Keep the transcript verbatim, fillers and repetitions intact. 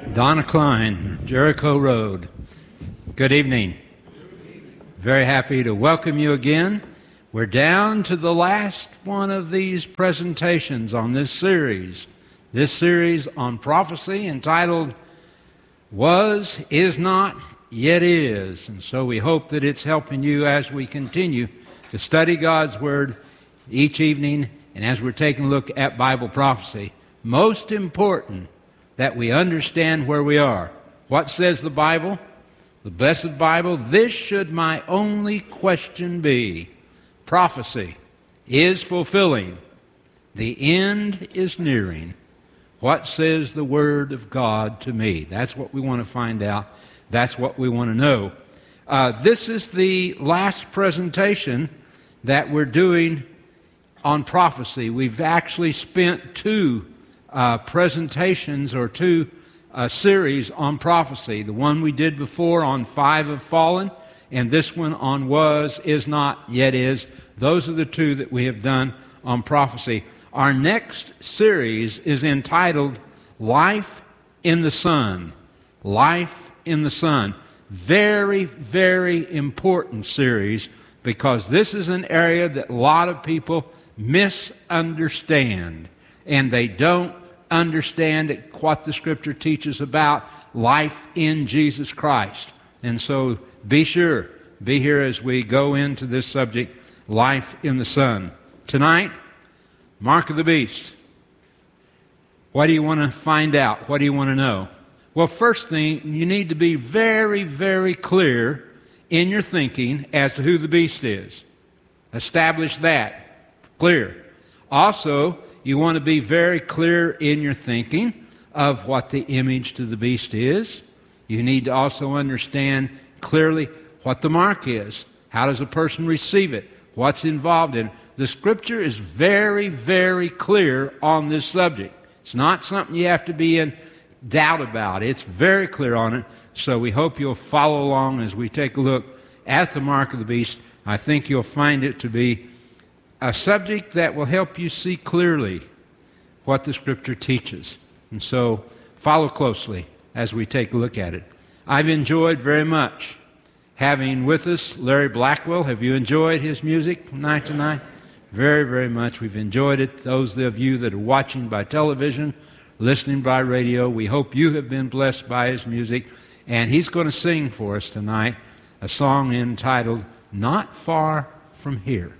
Donna Klein, Jericho Road. Good evening. Very happy to welcome you again. We're down to the last one of these presentations on this series. This series on prophecy entitled, Was, Is Not, Yet Is. And so we hope that it's helping you as we continue to study God's Word each evening and as we're taking a look at Bible prophecy. Most important that we understand where we are. What says the Bible? The blessed Bible, this should my only question be. Prophecy is fulfilling. The end is nearing. What says the Word of God to me? That's what we want to find out. That's what we want to know. Uh, this is the last presentation that we're doing on prophecy. We've actually spent two uh, presentations or two uh, series on prophecy. The one we did before on Five Have Fallen, and this one on Was, Is Not, Yet Is. Those are the two that we have done on prophecy. Our next series is entitled Life in the Sun. Life in the Sun. Very, very important series because this is an area that a lot of people misunderstand, and they don't understand what the Scripture teaches about life in Jesus Christ. And so be sure, be here as we go into this subject, life in the sun. Tonight, Mark of the Beast. What do you want to find out? What do you want to know? Well, first thing, you need to be very, very clear in your thinking as to who the beast is. Establish that. Clear. Also, you want to be very clear in your thinking of what the image to the beast is. You need to also understand clearly what the mark is. How does a person receive it? What's involved in it? The Scripture is very, very clear on this subject. It's not something you have to be in doubt about. It's very clear on it. So we hope you'll follow along as we take a look at the mark of the beast. I think you'll find it to be a subject that will help you see clearly what the Scripture teaches. And so follow closely as we take a look at it. I've enjoyed very much having with us Larry Blackwell. Have you enjoyed his music from night to night? Very, very much. We've enjoyed it. Those of you that are watching by television, listening by radio, we hope you have been blessed by his music. And he's going to sing for us tonight a song entitled, Not Far From Here.